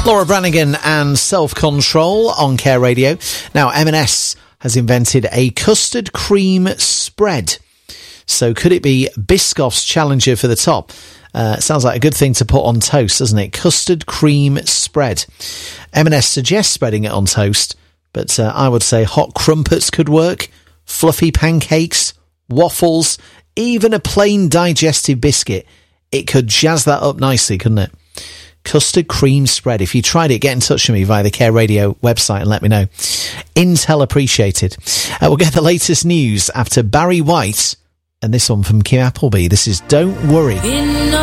Laura Branigan and Self-Control on Care Radio. Now, M&S has invented a custard cream spread. So could it be Biscoff's challenger for the top? Sounds like a good thing to put on toast, doesn't it? Custard cream spread. M&S suggests spreading it on toast, but I would say hot crumpets could work, fluffy pancakes, waffles, even a plain digestive biscuit. It could jazz that up nicely, couldn't it? Custard cream spread. If you tried it, get in touch with me via the Care Radio website and let me know. Intel appreciated. We'll get the latest news after Barry White and this one from Kim Appleby. This is Don't Worry.